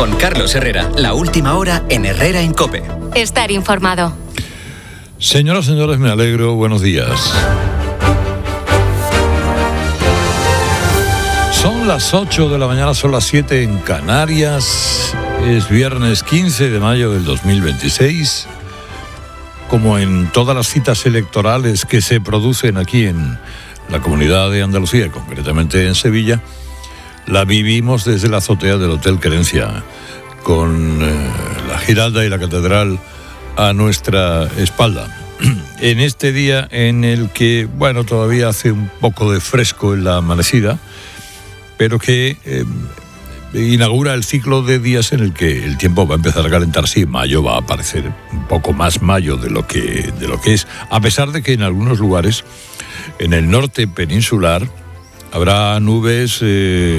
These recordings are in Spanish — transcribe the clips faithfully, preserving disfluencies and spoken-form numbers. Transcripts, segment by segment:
Con Carlos Herrera, la última hora en Herrera en COPE. Estar informado. Señoras, señores, me alegro. Buenos días. Son las ocho de la mañana, son las siete en Canarias. Es viernes quince de mayo del dos mil veintiséis. Como en todas las citas electorales que se producen aquí en la Comunidad de Andalucía, concretamente en Sevilla, la vivimos desde la azotea del Hotel Querencia, con eh, la Giralda y la Catedral a nuestra espalda. En este día en el que, bueno, todavía hace un poco de fresco en la amanecida, pero que eh, inaugura el ciclo de días en el que el tiempo va a empezar a calentarse y mayo va a parecer un poco más mayo de lo que, de lo que es, a pesar de que en algunos lugares, en el norte peninsular, habrá nubes eh,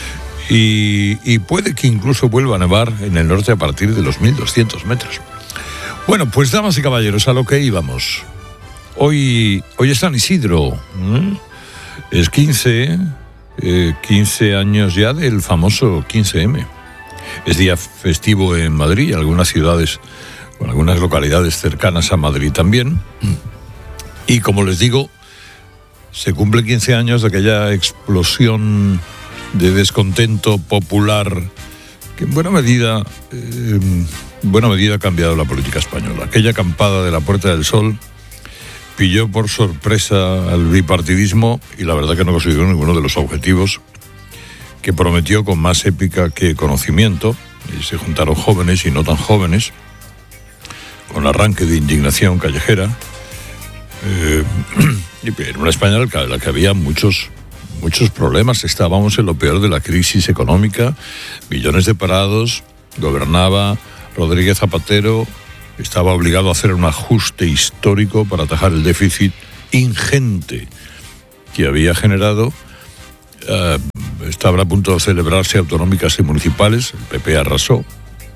y, y puede que incluso vuelva a nevar en el norte a partir de los mil doscientos metros. Bueno, pues damas y caballeros, a lo que íbamos. Hoy, hoy es San Isidro, ¿eh? Es quince, eh, quince años ya del famoso quince eme. Es día festivo en Madrid, en algunas ciudades, en algunas localidades cercanas a Madrid también. Y como les digo, se cumplen quince años de aquella explosión de descontento popular que en buena medida, eh, en buena medida ha cambiado la política española. Aquella acampada de la Puerta del Sol pilló por sorpresa al bipartidismo y la verdad que no consiguió ninguno de los objetivos que prometió con más épica que conocimiento. Y se juntaron jóvenes y no tan jóvenes con arranque de indignación callejera. Eh, en una España en la que había muchos, muchos problemas. Estábamos en lo peor de la crisis económica, millones de parados, gobernaba Rodríguez Zapatero, estaba obligado a hacer un ajuste histórico para atajar el déficit ingente que había generado. Uh, estaba a punto de celebrarse autonómicas y municipales, el P P arrasó.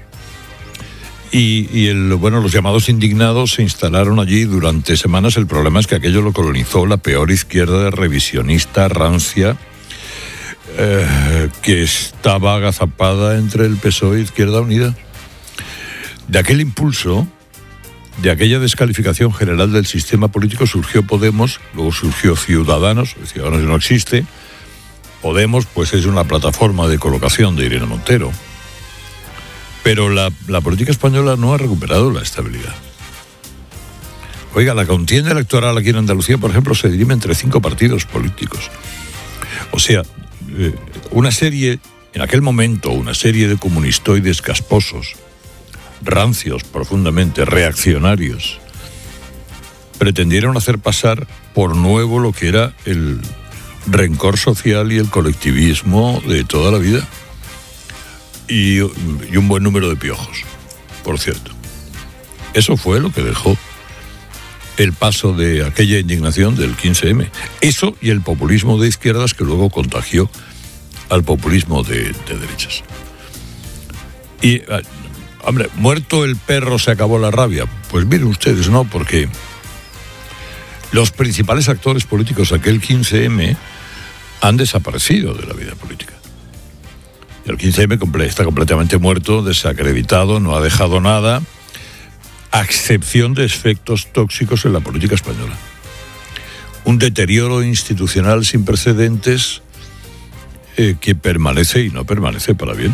Y, y el, bueno, los llamados indignados se instalaron allí durante semanas. El problema es que aquello lo colonizó la peor izquierda revisionista, rancia, eh, que estaba agazapada entre el P S O E e Izquierda Unida. De aquel impulso, de aquella descalificación general del sistema político, surgió Podemos, luego surgió Ciudadanos. Ciudadanos no existe. Podemos, pues, es una plataforma de colocación de Irene Montero. Pero la, la política española no ha recuperado la estabilidad. Oiga, la contienda electoral aquí en Andalucía, por ejemplo, se dirime entre cinco partidos políticos. O sea, eh, una serie, en aquel momento, una serie de comunistoides casposos, rancios, profundamente reaccionarios, pretendieron hacer pasar por nuevo lo que era el rencor social y el colectivismo de toda la vida. Y, y un buen número de piojos, por cierto. Eso fue lo que dejó el paso de aquella indignación del quince eme. Eso y el populismo de izquierdas que luego contagió al populismo de, de derechas. Y, hombre, muerto el perro se acabó la rabia. Pues miren ustedes, no, porque los principales actores políticos de aquel quince eme han desaparecido de la vida política. El quince eme está completamente muerto, desacreditado, no ha dejado nada, a excepción de efectos tóxicos en la política española. Un deterioro institucional sin precedentes eh, que permanece y no permanece para bien.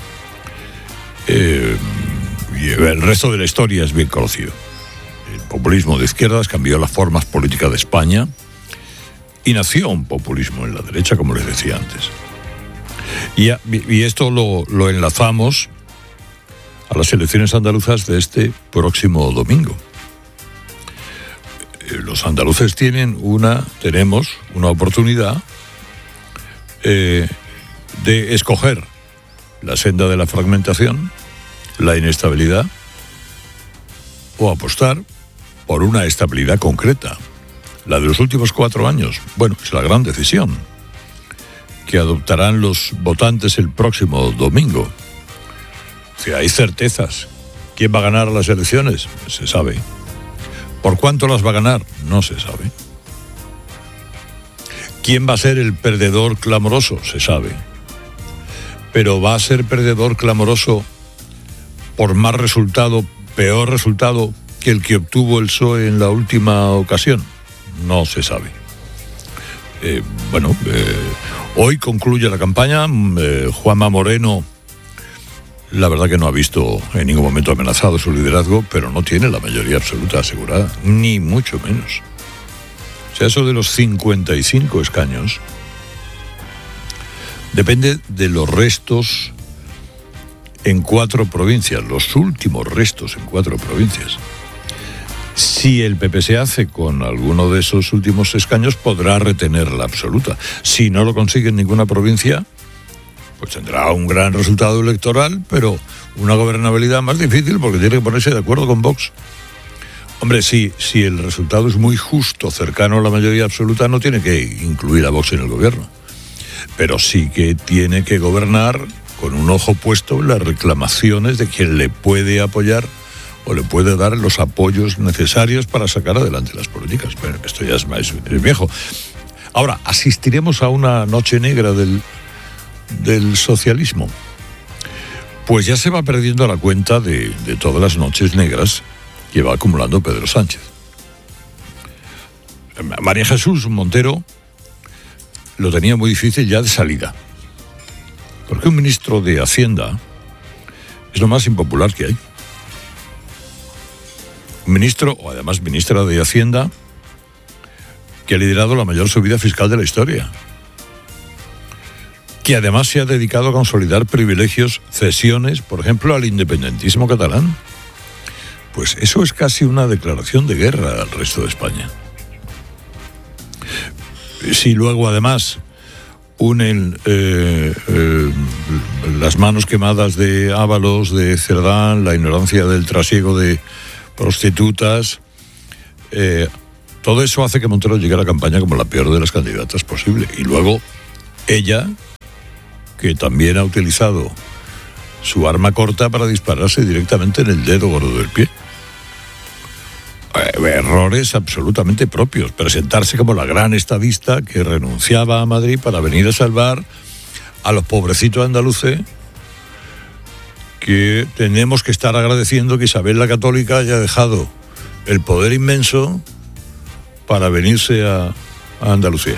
Eh, y el resto de la historia es bien conocido. El populismo de izquierdas cambió las formas políticas de España y nació un populismo en la derecha, como les decía antes. Y, y esto lo, lo enlazamos a las elecciones andaluzas de este próximo domingo. Los andaluces tienen una, tenemos una oportunidad eh, de escoger la senda de la fragmentación, la inestabilidad, o apostar por una estabilidad concreta. La de los últimos cuatro años, bueno, es la gran decisión que adoptarán los votantes el próximo domingo. Si hay certezas, ¿quién va a ganar las elecciones? Se sabe. ¿Por cuánto las va a ganar? No se sabe. ¿Quién va a ser el perdedor clamoroso? Se sabe. pero va a ser perdedor clamoroso por más resultado, peor resultado que el que obtuvo el P S O E en la última ocasión. No se sabe. Eh, bueno, eh, hoy concluye la campaña. Eh, Juanma Moreno, la verdad que no ha visto en ningún momento amenazado su liderazgo, pero no tiene la mayoría absoluta asegurada, ni mucho menos. O sea, eso de los cincuenta y cinco escaños depende de los restos en cuatro provincias, los últimos restos en cuatro provincias. Si el P P se hace con alguno de esos últimos escaños, podrá retener la absoluta. Si no lo consigue en ninguna provincia, pues tendrá un gran resultado electoral, pero una gobernabilidad más difícil porque tiene que ponerse de acuerdo con Vox. Hombre, sí, si el resultado es muy justo, cercano a la mayoría absoluta, no tiene que incluir a Vox en el gobierno. Pero sí que tiene que gobernar con un ojo puesto en las reclamaciones de quien le puede apoyar o le puede dar los apoyos necesarios para sacar adelante las políticas. Bueno, esto ya es más es viejo. Ahora, asistiremos a una noche negra del, del socialismo. Pues ya se va perdiendo la cuenta de, de todas las noches negras que va acumulando Pedro Sánchez. María Jesús Montero lo tenía muy difícil ya de salida, porque un ministro de Hacienda es lo más impopular que hay. Un ministro, o además ministra de Hacienda, que ha liderado la mayor subida fiscal de la historia, que además se ha dedicado a consolidar privilegios, cesiones, por ejemplo, al independentismo catalán. Pues eso es casi una declaración de guerra al resto de España. Si luego además unen eh, eh, las manos quemadas de Ábalos, de Cerdán, la ignorancia del trasiego de prostitutas, eh, todo eso hace que Montero llegue a la campaña como la peor de las candidatas posible. Y luego ella, que también ha utilizado su arma corta para dispararse directamente en el dedo gordo del pie. Eh, errores absolutamente propios. Presentarse como la gran estadista que renunciaba a Madrid para venir a salvar a los pobrecitos andaluces, que tenemos que estar agradeciendo que Isabel la Católica haya dejado el poder inmenso para venirse a, a Andalucía.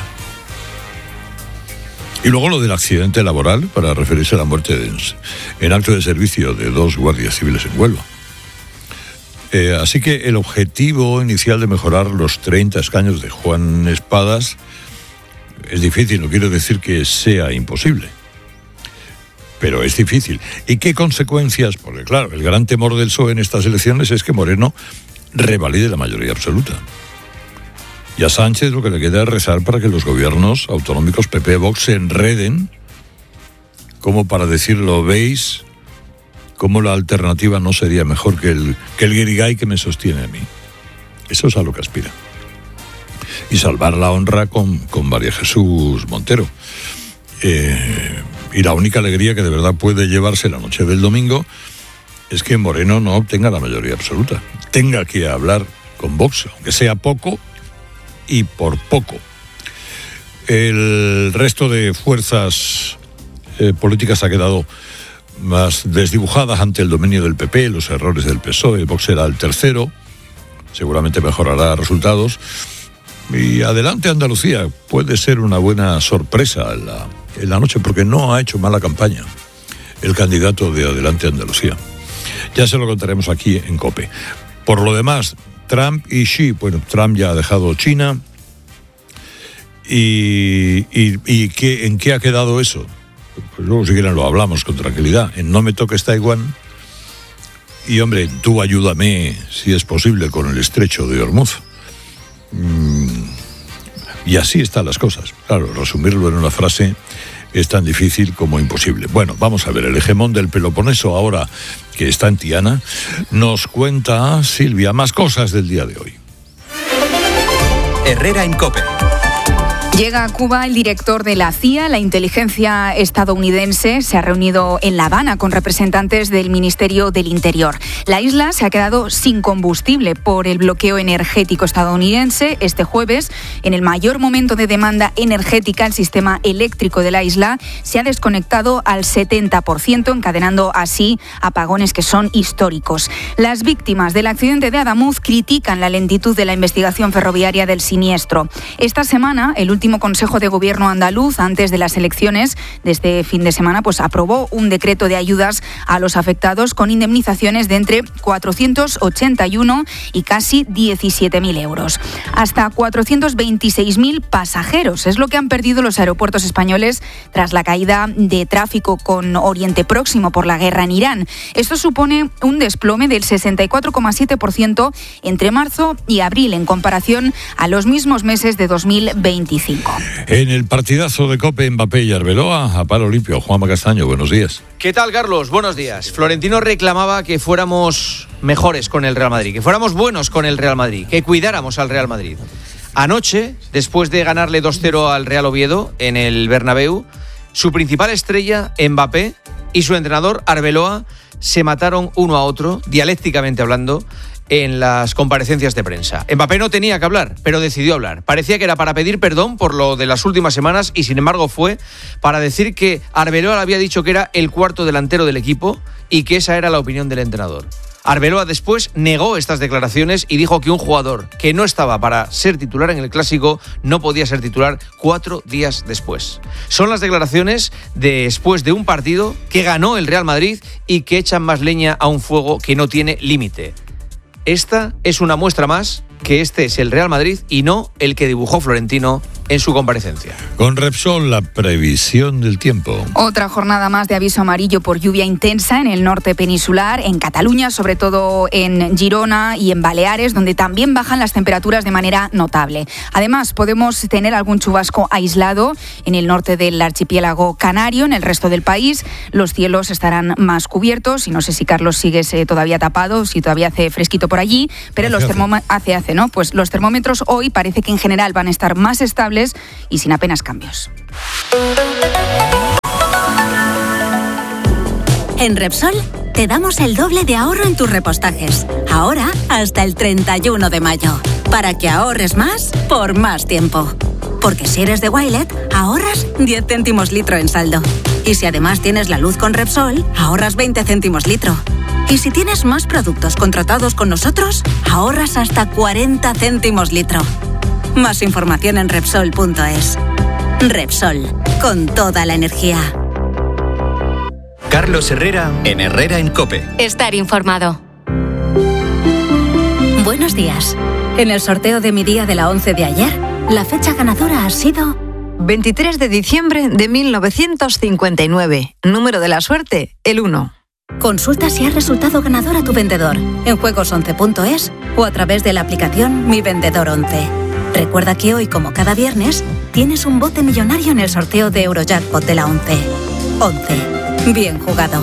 Y luego lo del accidente laboral, para referirse a la muerte de, en acto de servicio de dos guardias civiles en Huelva. Eh, así que el objetivo inicial de mejorar los treinta escaños de Juan Espadas es difícil, no quiero decir que sea imposible, pero es difícil. ¿Y qué consecuencias? Porque claro, el gran temor del P S O E en estas elecciones es que Moreno revalide la mayoría absoluta. Y a Sánchez lo que le queda es rezar para que los gobiernos autonómicos P P-Vox se enreden, como para decirlo, ¿veis cómo la alternativa no sería mejor que el, que el guirigay que me sostiene a mí? Eso es a lo que aspira. Y salvar la honra con, con María Jesús Montero. Eh, y la única alegría que de verdad puede llevarse la noche del domingo es que Moreno no obtenga la mayoría absoluta. Tenga que hablar con Vox, aunque sea poco y por poco. El resto de fuerzas eh, políticas ha quedado más desdibujadas ante el dominio del P P, los errores del P S O E. Vox será el tercero, seguramente mejorará resultados. Y adelante Andalucía, puede ser una buena sorpresa en la, en la noche, porque no ha hecho mala campaña el candidato de Adelante Andalucía. Ya se lo contaremos aquí en COPE. Por lo demás, Trump y Xi, bueno, Trump ya ha dejado China. ¿Y, y, y qué, en qué ha quedado eso? Pues luego si quieren lo hablamos con tranquilidad. En no me toques Taiwán. Y hombre, tú ayúdame, si es posible, con el estrecho de Hormuz. Mm, y así están las cosas. Claro, resumirlo en una frase es tan difícil como imposible. Bueno, vamos a ver, el hegemón del Peloponeso, ahora que está en Tiana, nos cuenta Silvia más cosas del día de hoy. Herrera en COPE. Llega a Cuba el director de la C I A, la inteligencia estadounidense, se ha reunido en La Habana con representantes del Ministerio del Interior. La isla se ha quedado sin combustible por el bloqueo energético estadounidense. Este jueves, en el mayor momento de demanda energética, el sistema eléctrico de la isla se ha desconectado al setenta por ciento, encadenando así apagones que son históricos. Las víctimas del accidente de Adamuz critican la lentitud de la investigación ferroviaria del siniestro. Esta semana, el último Consejo de Gobierno andaluz, antes de las elecciones de este fin de semana, pues aprobó un decreto de ayudas a los afectados con indemnizaciones de entre cuatrocientos ochenta y uno y casi diecisiete mil euros. Hasta cuatrocientos veintiséis mil pasajeros es lo que han perdido los aeropuertos españoles tras la caída de tráfico con Oriente Próximo por la guerra en Irán. Esto supone un desplome del sesenta y cuatro coma siete por ciento entre marzo y abril en comparación a los mismos meses de dos mil veinticinco. En el partidazo de COPE, Mbappé y Arbeloa, a palo limpio. Juanma Castaño, buenos días. ¿Qué tal, Carlos? Buenos días. Florentino reclamaba que fuéramos mejores con el Real Madrid, que fuéramos buenos con el Real Madrid, que cuidáramos al Real Madrid. Anoche, después de ganarle dos cero al Real Oviedo en el Bernabéu, su principal estrella, Mbappé, y su entrenador, Arbeloa, se mataron uno a otro, dialécticamente hablando, en las comparecencias de prensa. Mbappé no tenía que hablar, pero decidió hablar. Parecía que era para pedir perdón por lo de las últimas semanas y sin embargo fue para decir que Arbeloa le había dicho que era el cuarto delantero del equipo y que esa era la opinión del entrenador. Arbeloa después negó estas declaraciones y dijo que un jugador que no estaba para ser titular en el Clásico no podía ser titular cuatro días después. Son las declaraciones después de un partido que ganó el Real Madrid y que echan más leña a un fuego que no tiene límite. Esta es una muestra más que este es el Real Madrid y no el que dibujó Florentino en su comparecencia. Con Repsol, la previsión del tiempo. Otra jornada más de aviso amarillo por lluvia intensa en el norte peninsular, en Cataluña, sobre todo en Girona y en Baleares, donde también bajan las temperaturas de manera notable. Además, podemos tener algún chubasco aislado en el norte del archipiélago canario. En el resto del país, los cielos estarán más cubiertos y no sé si, Carlos, sigues eh, todavía tapado, si todavía hace fresquito por allí, pero hace, los termómetros hace, hace, ¿no? Pues los termómetros hoy parece que en general van a estar más estables y sin apenas cambios. En Repsol te damos el doble de ahorro en tus repostajes. Ahora hasta el treinta y uno de mayo. Para que ahorres más por más tiempo. Porque si eres de Wilet, ahorras diez céntimos litro en saldo. Y si además tienes la luz con Repsol, ahorras veinte céntimos litro. Y si tienes más productos contratados con nosotros, ahorras hasta cuarenta céntimos litro. Más información en Repsol punto es. Repsol, con toda la energía. Carlos Herrera, en Herrera en COPE. Estar informado. Buenos días. En el sorteo de mi día de la once de ayer, la fecha ganadora ha sido veintitrés de diciembre de mil novecientos cincuenta y nueve. Número de la suerte, el uno. Consulta si has resultado ganador a tu vendedor en juegos once punto es o a través de la aplicación Mi Vendedor once. Recuerda que hoy, como cada viernes, tienes un bote millonario en el sorteo de Eurojackpot de la once. once. Bien jugado.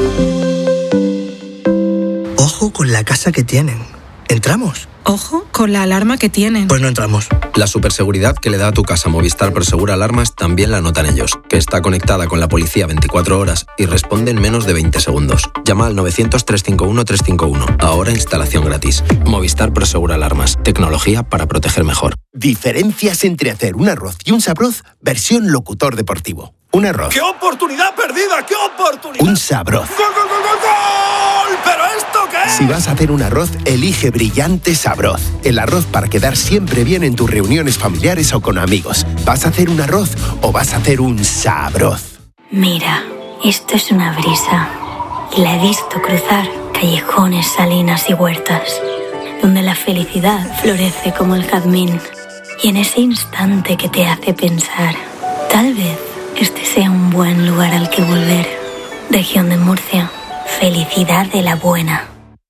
Ojo con la casa que tienen. ¿Entramos? Ojo con la alarma que tienen. Pues no entramos. La superseguridad que le da a tu casa Movistar Prosegur Alarmas también la notan ellos, que está conectada con la policía veinticuatro horas y responde en menos de veinte segundos. Llama al novecientos, trescientos cincuenta y uno, trescientos cincuenta y uno. Ahora instalación gratis. Movistar Prosegur Alarmas. Tecnología para proteger mejor. Diferencias entre hacer un arroz y un sabroz, versión locutor deportivo. Un arroz. ¡Qué oportunidad perdida! ¡Qué oportunidad! Un sabroz. ¡Gol, gol, gol, gol, gol! ¿Pero esto qué es? Si vas a hacer un arroz, elige Brillante Sabroz. El arroz para quedar siempre bien en tus reuniones familiares o con amigos. ¿Vas a hacer un arroz o vas a hacer un sabroz? Mira, esto es una brisa. Y la he visto cruzar callejones, salinas y huertas, donde la felicidad florece como el jazmín. Y en ese instante que te hace pensar, tal vez este sea un buen lugar al que volver. Región de Murcia. Felicidad de la buena.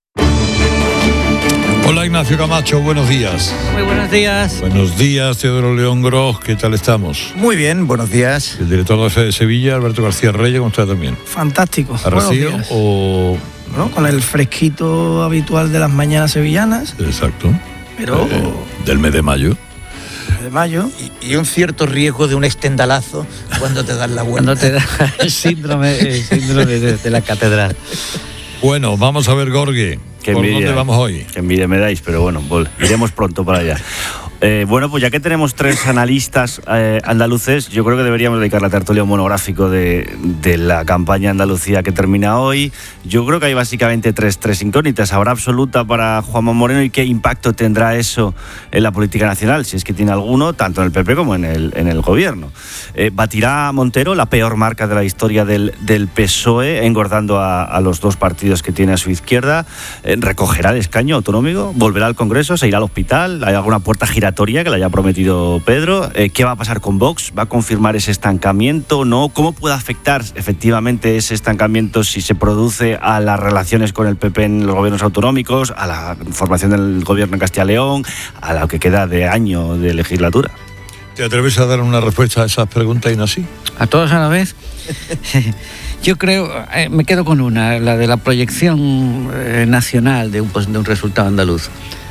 Hola Ignacio Camacho, buenos días. Muy buenos días. Buenos días, Teodoro León Gros, ¿qué tal estamos? Muy bien, buenos días. El director de F de Sevilla, Alberto García Reyes, ¿cómo está también? Fantástico. ¿Arrecido o...? Bueno, con el fresquito habitual de las mañanas sevillanas. Exacto. Pero... Eh, del mes de mayo. de mayo y, y un cierto riesgo de un estendalazo cuando te das la vuelta. Cuando te da el síndrome, el síndrome de, de la catedral. Bueno, vamos a ver, Gorgui. Qué ¿Por envidia, dónde vamos hoy? Qué envidia me dais, pero bueno, vol, iremos pronto para allá. Eh, bueno, pues ya que tenemos tres analistas eh, andaluces, yo creo que deberíamos dedicar la tertulia a un monográfico de, de la campaña Andalucía que termina hoy. Yo creo que hay básicamente tres, tres incógnitas. ¿Habrá absoluta para Juanma Moreno y qué impacto tendrá eso en la política nacional? Si es que tiene alguno, tanto en el P P como en el, en el gobierno. Eh, ¿Batirá Montero la peor marca de la historia del, del P S O E, engordando a, a los dos partidos que tiene a su izquierda? Eh, ¿Recogerá el escaño autonómico? ¿Volverá al Congreso? ¿Se irá al hospital? ¿Hay alguna puerta giratoria que le haya prometido Pedro? Eh, ¿Qué va a pasar con Vox? ¿Va a confirmar ese estancamiento? ¿No? ¿Cómo puede afectar efectivamente ese estancamiento si se produce a las relaciones con el P P en los gobiernos autonómicos, a la formación del gobierno en Castilla y León, a lo que queda de año de legislatura? ¿Te atreves a dar una respuesta a esas preguntas, Inasí? ¿A todas a la vez? Yo creo, eh, me quedo con una, la de la proyección eh, nacional de un, de un resultado andaluz.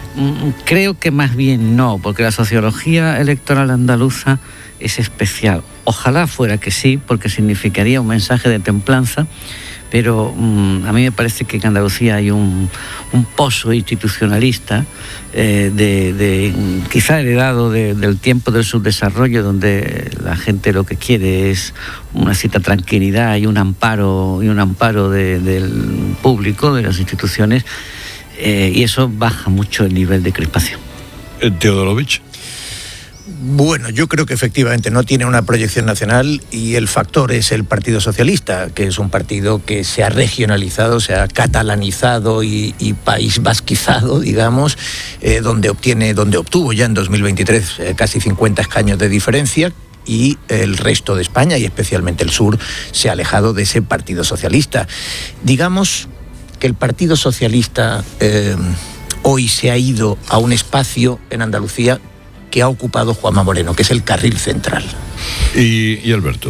Creo que más bien no, porque la sociología electoral andaluza es especial. Ojalá fuera que sí, porque significaría un mensaje de templanza, pero um, a mí me parece que en Andalucía hay un, un pozo institucionalista eh, de, de quizá heredado de, del tiempo del subdesarrollo, donde la gente lo que quiere es una cierta tranquilidad y un amparo y un amparo de, del público, de las instituciones. Eh, y eso baja mucho el nivel de crispación. Teodorovich. Bueno, yo creo que efectivamente no tiene una proyección nacional y el factor es el Partido Socialista, que es un partido que se ha regionalizado, se ha catalanizado y, y país vasquizado, digamos, eh, donde obtiene, donde obtuvo ya en dos mil veintitrés eh, casi cincuenta escaños de diferencia. Y el resto de España, y especialmente el sur, se ha alejado de ese Partido Socialista. Digamos que el Partido Socialista eh, hoy se ha ido a un espacio en Andalucía que ha ocupado Juanma Moreno, que es el carril central. ¿Y, y Alberto?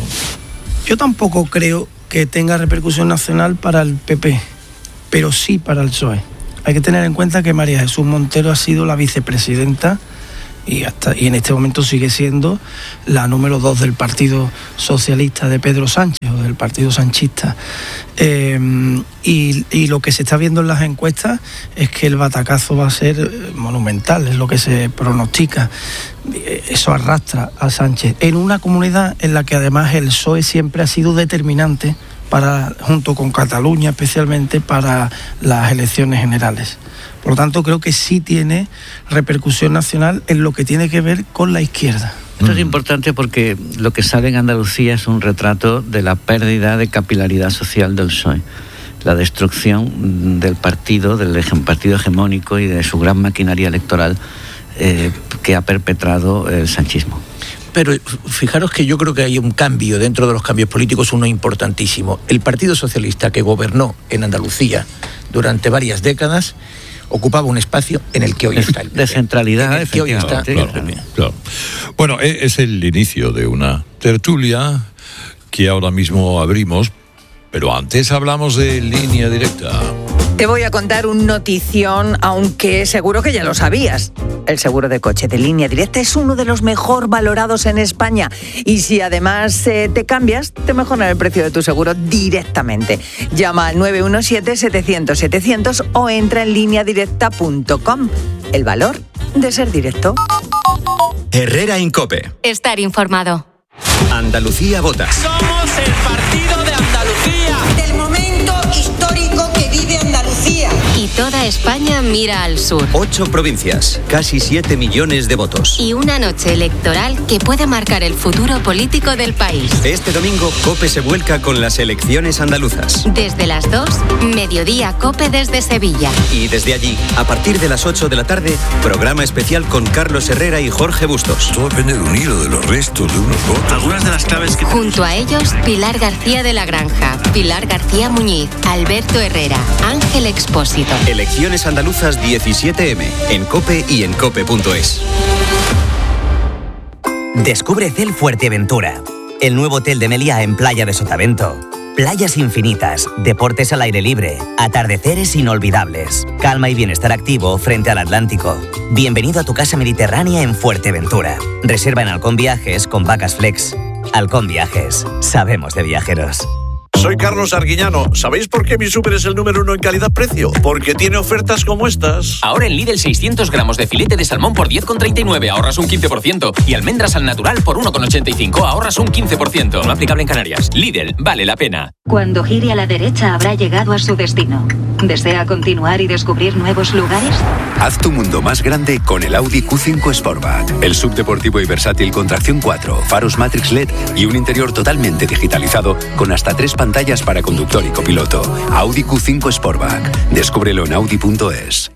Yo tampoco creo que tenga repercusión nacional para el P P, pero sí para el P S O E. Hay que tener en cuenta que María Jesús Montero ha sido la vicepresidenta y, hasta, y en este momento sigue siendo la número dos del Partido Socialista de Pedro Sánchez o del Partido Sanchista. Eh, y, y lo que se está viendo en las encuestas es que el batacazo va a ser monumental, es lo que se pronostica. Eso arrastra a Sánchez en una comunidad en la que además el P S O E siempre ha sido determinante para, junto con Cataluña especialmente, para las elecciones generales. Por lo tanto, creo que sí tiene repercusión nacional en lo que tiene que ver con la izquierda. Esto es importante porque lo que sale en Andalucía es un retrato de la pérdida de capilaridad social del P S O E, la destrucción del partido, del partido hegemónico y de su gran maquinaria electoral eh, que ha perpetrado el sanchismo. Pero fijaros que yo creo que hay un cambio dentro de los cambios políticos, uno importantísimo. El Partido Socialista, que gobernó en Andalucía durante varias décadas, ocupaba un espacio en el que hoy está el P P. De centralidad, en el que hoy está claro, claro, claro. Bueno, es el inicio de una tertulia que ahora mismo abrimos, pero antes hablamos de Línea Directa. Te voy a contar un notición, aunque seguro que ya lo sabías. El seguro de coche de Línea Directa es uno de los mejor valorados en España. Y si además eh, te cambias, te mejoran el precio de tu seguro directamente. Llama al nueve uno siete, setecientos, setecientos o entra en línea directa punto com. El valor de ser directo. Herrera en COPE. Estar informado. Andalucía vota. Somos el partido de Andalucía. Del momento histórico que vive Andalucía. Y toda España mira al sur. Ocho provincias, casi siete millones de votos. Y una noche electoral que puede marcar el futuro político del país. Este domingo, COPE se vuelca con las elecciones andaluzas. Desde las dos, mediodía COPE desde Sevilla. Y desde allí, a partir de las ocho de la tarde, programa especial con Carlos Herrera y Jorge Bustos. Todo depende de un hilo, de los restos, de unos votos. Algunas de las claves que... Junto a ellos, Pilar García de la Granja, Pilar García Muñiz, Alberto Herrera, Ángel Expósito. Elecciones andaluzas diecisiete eme, en COPE y en cope punto es. Descubre Cel Fuerteventura, el nuevo hotel de Meliá en Playa de Sotavento. playas infinitas, deportes al aire libre, atardeceres inolvidables, calma y bienestar activo frente al Atlántico. Bienvenido a tu casa mediterránea en Fuerteventura. Reserva en Halcón Viajes con Vacas Flex. Halcón Viajes, sabemos de viajeros. Soy Carlos Arguiñano. ¿Sabéis por qué mi súper es el número uno en calidad-precio? Porque tiene ofertas como estas. Ahora en Lidl seiscientos gramos de filete de salmón por diez con treinta y nueve, ahorras un quince por ciento. Y almendras al natural por uno con ochenta y cinco, ahorras un quince por ciento. No aplicable en Canarias. Lidl, vale la pena. Cuando gire a la derecha habrá llegado a su destino. ¿Desea continuar y descubrir nuevos lugares? Haz tu mundo más grande con el Audi Q cinco Sportback. El subdeportivo y versátil con tracción cuatro, faros Matrix L E D y un interior totalmente digitalizado con hasta tres pantallas para conductor y copiloto. Audi Q cinco Sportback. Descúbrelo en audi punto es.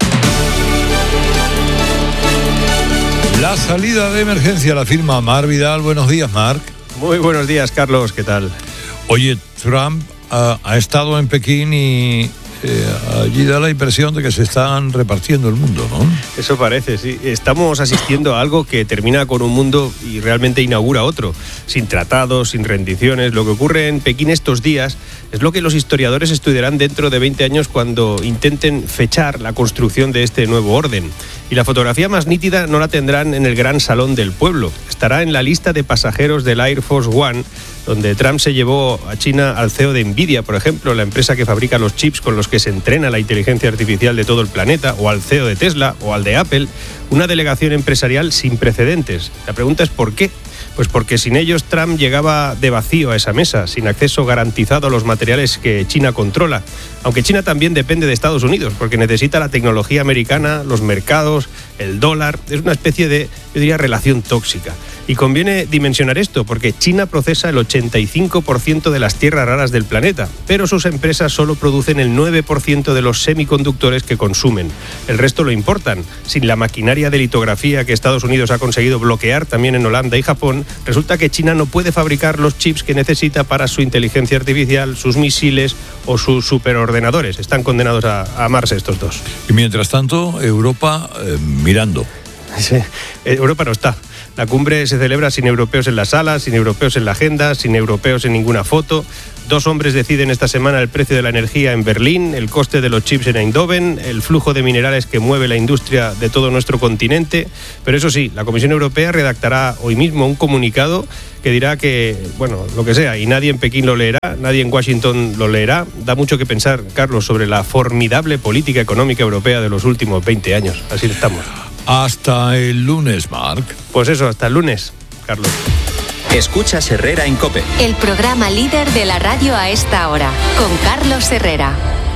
La salida de emergencia la firma Marc Vidal. Buenos días, Marc. Muy buenos días, Carlos. ¿Qué tal? Oye, Trump ha, ha estado en Pekín y eh, allí da la impresión de que se están repartiendo el mundo, ¿no? Eso parece, sí. Estamos asistiendo a algo que termina con un mundo y realmente inaugura otro, sin tratados, sin rendiciones. Lo que ocurre en Pekín estos días es lo que los historiadores estudiarán dentro de veinte años cuando intenten fechar la construcción de este nuevo orden. Y la fotografía más nítida no la tendrán en el gran salón del pueblo. Estará en la lista de pasajeros del Air Force One, donde Trump se llevó a China al C E O de Nvidia, por ejemplo, la empresa que fabrica los chips con los que se entrena la inteligencia artificial de todo el planeta, o al C E O de Tesla, o al de Apple, una delegación empresarial sin precedentes. La pregunta es ¿por qué? Pues porque sin ellos Trump llegaba de vacío a esa mesa, sin acceso garantizado a los materiales que China controla. Aunque China también depende de Estados Unidos, porque necesita la tecnología americana, los mercados, el dólar. Es una especie de, yo diría, relación tóxica. Y conviene dimensionar esto, porque China procesa el ochenta y cinco por ciento de las tierras raras del planeta, pero sus empresas solo producen el nueve por ciento de los semiconductores que consumen. El resto lo importan. Sin la maquinaria de litografía que Estados Unidos ha conseguido bloquear también en Holanda y Japón, resulta que China no puede fabricar los chips que necesita para su inteligencia artificial, sus misiles o sus superordenadores. Están condenados a, a amarse estos dos. Y mientras tanto, Europa eh, mirando. Sí, Europa no está. La cumbre se celebra sin europeos en la sala, sin europeos en la agenda, sin europeos en ninguna foto. Dos hombres deciden esta semana el precio de la energía en Berlín, el coste de los chips en Eindhoven, el flujo de minerales que mueve la industria de todo nuestro continente. Pero eso sí, la Comisión Europea redactará hoy mismo un comunicado que dirá que, bueno, lo que sea, y nadie en Pekín lo leerá, nadie en Washington lo leerá. Da mucho que pensar, Carlos, sobre la formidable política económica europea de los últimos veinte años. Así estamos. Hasta el lunes, Marc. Pues eso, hasta el lunes, Carlos. Escuchas Herrera en COPE. El programa líder de la radio a esta hora, con Carlos Herrera.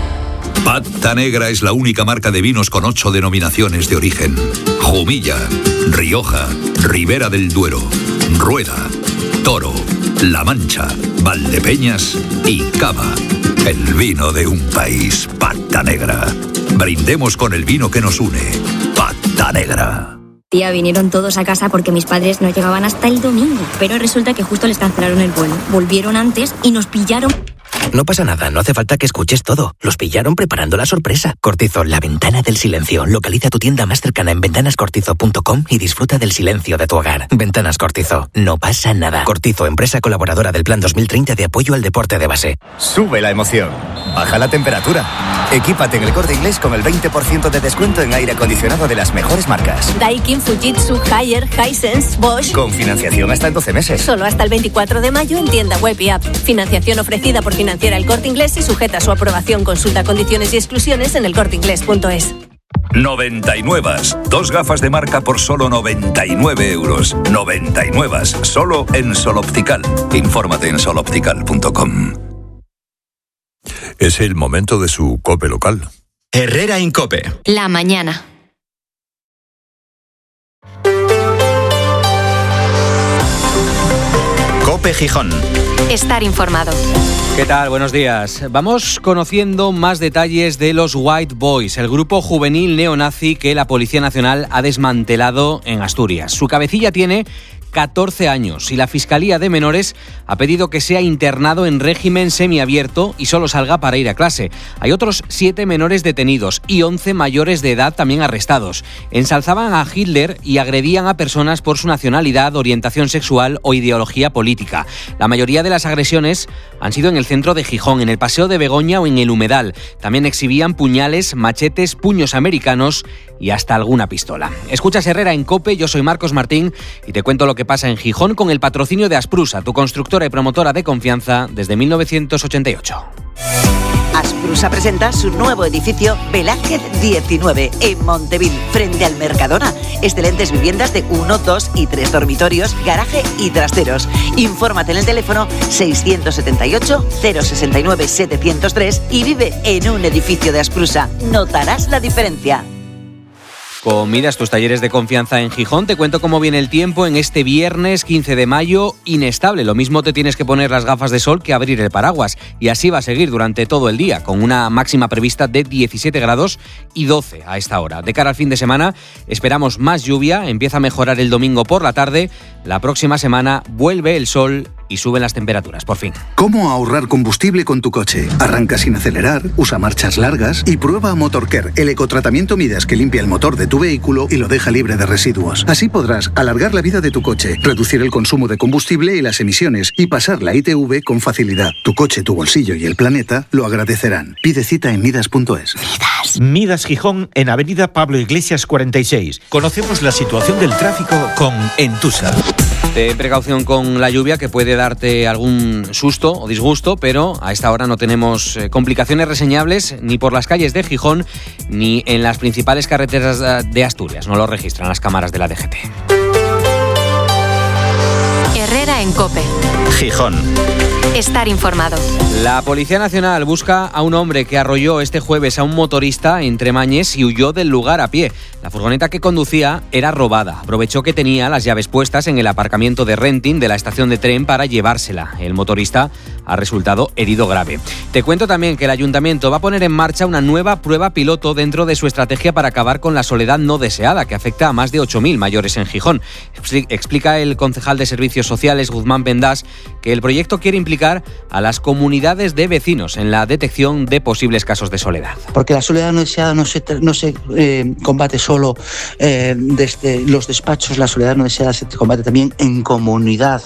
Pata Negra es la única marca de vinos con ocho denominaciones de origen. Jumilla, Rioja, Ribera del Duero, Rueda, Toro, La Mancha, Valdepeñas y Cava. El vino de un país, Pata Negra. Brindemos con el vino que nos une. Pata Negra. Tía, vinieron todos a casa porque mis padres no llegaban hasta el domingo. Pero resulta que justo les cancelaron el vuelo. Volvieron antes y nos pillaron. No pasa nada, no hace falta que escuches todo. Los pillaron preparando la sorpresa. Cortizo, la ventana del silencio. Localiza tu tienda más cercana en ventanas cortizo punto com y disfruta del silencio de tu hogar. Ventanas Cortizo, no pasa nada. Cortizo, empresa colaboradora del Plan dos mil treinta de apoyo al deporte de base. Sube la emoción, baja la temperatura. Equípate en el Corte Inglés con el veinte por ciento de descuento en aire acondicionado de las mejores marcas. Daikin, Fujitsu, Haier, Hisense, Bosch. Con financiación hasta en doce meses. Solo hasta el veinticuatro de mayo en tienda web y app. Financiación ofrecida por Financiera El Corte Inglés y sujeta a su aprobación. Consulta condiciones y exclusiones en el corte inglés punto es. noventa y nueve. Dos gafas de marca por solo noventa y nueve euros. noventa y nueve. Solo en Sol Optical. Infórmate en sol optical punto com. Es el momento de su COPE local. Herrera en COPE. La mañana. COPE Gijón. Estar informado. ¿Qué tal? Buenos días. Vamos conociendo más detalles de los White Boys, el grupo juvenil neonazi que la Policía Nacional ha desmantelado en Asturias. Su cabecilla tiene catorce años y la Fiscalía de Menores ha pedido que sea internado en régimen semiabierto y solo salga para ir a clase. Hay otros siete menores detenidos y once mayores de edad también arrestados. Ensalzaban a Hitler y agredían a personas por su nacionalidad, orientación sexual o ideología política. La mayoría de las agresiones han sido en el centro de Gijón, en el Paseo de Begoña o en el Humedal. También exhibían puñales, machetes, puños americanos y hasta alguna pistola. Escuchas Herrera en COPE, yo soy Marcos Martín y te cuento lo que pasa en Gijón con el patrocinio de Asprusa, tu constructora y promotora de confianza desde mil novecientos ochenta y ocho. Asprusa presenta su nuevo edificio Velázquez diecinueve en Montevil, frente al Mercadona. Excelentes viviendas de uno, dos y tres dormitorios, garaje y trasteros. Infórmate en el teléfono seiscientos setenta y ocho, cero sesenta y nueve, setecientos tres y vive en un edificio de Asprusa. Notarás la diferencia. Con Midas, tus talleres de confianza en Gijón, te cuento cómo viene el tiempo en este viernes quince de mayo, inestable. Lo mismo te tienes que poner las gafas de sol que abrir el paraguas. Y así va a seguir durante todo el día, con una máxima prevista de diecisiete grados y doce a esta hora. De cara al fin de semana, esperamos más lluvia, empieza a mejorar el domingo por la tarde. La próxima semana vuelve el sol y suben las temperaturas, por fin. ¿Cómo ahorrar combustible con tu coche? Arranca sin acelerar, usa marchas largas y prueba Motorcare, el ecotratamiento Midas que limpia el motor de tu vehículo y lo deja libre de residuos. Así podrás alargar la vida de tu coche, reducir el consumo de combustible y las emisiones y pasar la I T V con facilidad. Tu coche, tu bolsillo y el planeta lo agradecerán. Pide cita en midas punto es. Midas. Midas Gijón en Avenida Pablo Iglesias cuarenta y seis. Conocemos la situación del tráfico con Entusa. Ten precaución con la lluvia, que puede darte algún susto o disgusto, pero a esta hora no tenemos complicaciones reseñables ni por las calles de Gijón ni en las principales carreteras de Asturias. No lo registran las cámaras de la D G T. Herrera en COPE. Gijón. Estar informado. La Policía Nacional busca a un hombre que arrolló este jueves a un motorista en Tremañes y huyó del lugar a pie. La furgoneta que conducía era robada. Aprovechó que tenía las llaves puestas en el aparcamiento de Renting de la estación de tren para llevársela. El motorista ha resultado herido grave. Te cuento también que el Ayuntamiento va a poner en marcha una nueva prueba piloto dentro de su estrategia para acabar con la soledad no deseada, que afecta a más de ocho mil mayores en Gijón. Explica el concejal de Servicios Sociales, Guzmán Bendás, que el proyecto quiere implicar a las comunidades de vecinos en la detección de posibles casos de soledad. Porque la soledad no deseada no se, no se eh, combate solo eh, desde los despachos, la soledad no deseada se combate también en comunidad.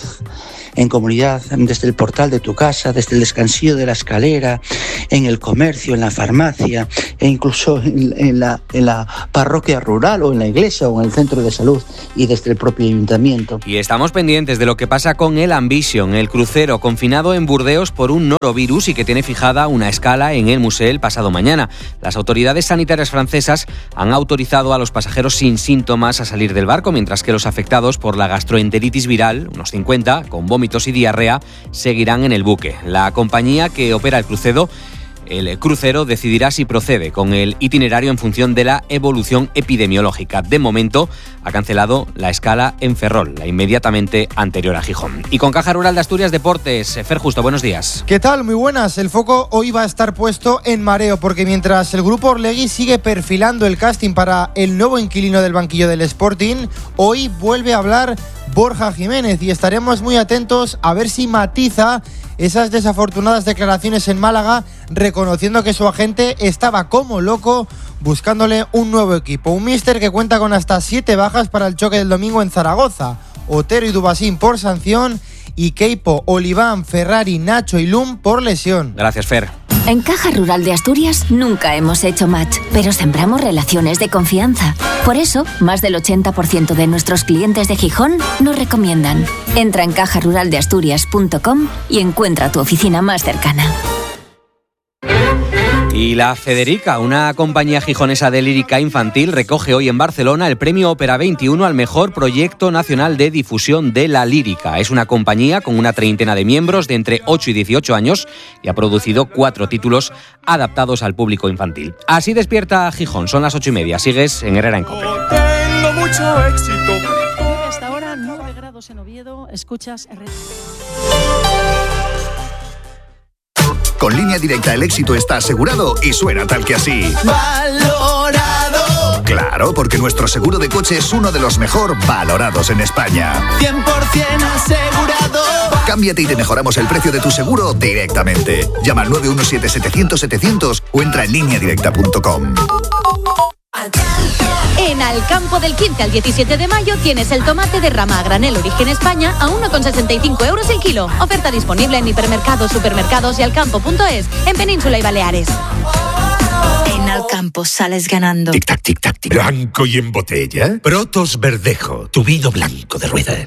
En comunidad, desde el portal de tu casa, desde el descansillo de la escalera, en el comercio, en la farmacia e incluso en, en, la, en la parroquia rural o en la iglesia o en el centro de salud y desde el propio ayuntamiento. Y estamos pendientes de lo que pasa con el Ambition, el crucero confinado en Burdeos por un norovirus y que tiene fijada una escala en el Museo el pasado mañana. Las autoridades sanitarias francesas han autorizado a los pasajeros sin síntomas a salir del barco, mientras que los afectados por la gastroenteritis viral, unos cincuenta, con vómitos y diarrea, seguirán en el buque. La compañía que opera el crucero El crucero decidirá si procede con el itinerario en función de la evolución epidemiológica. De momento, ha cancelado la escala en Ferrol, la inmediatamente anterior a Gijón. Y con Caja Rural de Asturias Deportes, Fer Justo, buenos días. ¿Qué tal? Muy buenas. El foco hoy va a estar puesto en Mareo, porque mientras el grupo Orlegui sigue perfilando el casting para el nuevo inquilino del banquillo del Sporting, hoy vuelve a hablar Borja Jiménez y estaremos muy atentos a ver si matiza esas desafortunadas declaraciones en Málaga, reconociendo que su agente estaba como loco buscándole un nuevo equipo. Un míster que cuenta con hasta siete bajas para el choque del domingo en Zaragoza. Otero y Dubasín por sanción y Keipo, Oliván, Ferrari, Nacho y Lum por lesión. Gracias, Fer. En Caja Rural de Asturias nunca hemos hecho match, pero sembramos relaciones de confianza. Por eso, más del ochenta por ciento de nuestros clientes de Gijón nos recomiendan. Entra en caja rural de asturias punto com y encuentra tu oficina más cercana. Y la Federica, una compañía gijonesa de lírica infantil, recoge hoy en Barcelona el premio Ópera veintiuno al mejor proyecto nacional de difusión de la lírica. Es una compañía con una treintena de miembros de entre ocho y dieciocho años y ha producido cuatro títulos adaptados al público infantil. Así despierta Gijón, son las ocho y media. Sigues en Herrera en COPE. Tengo mucho éxito. Hasta ahora nueve grados en Oviedo, escuchas Herrera. Con Línea Directa el éxito está asegurado y suena tal que así. Valorado. Claro, porque nuestro seguro de coche es uno de los mejor valorados en España. cien por ciento asegurado. Cámbiate y te mejoramos el precio de tu seguro directamente. Llama al nueve uno siete setecientos setecientos o entra en línea directa punto com. En Alcampo del quince al diecisiete de mayo tienes el tomate de rama a granel Origen España a uno con sesenta y cinco euros el kilo. Oferta disponible en hipermercados, supermercados y alcampo punto es en Península y Baleares. En Alcampo sales ganando. Tic tac, tic tac, tic. Blanco y en botella. Protos Verdejo, tu vino blanco de rueda.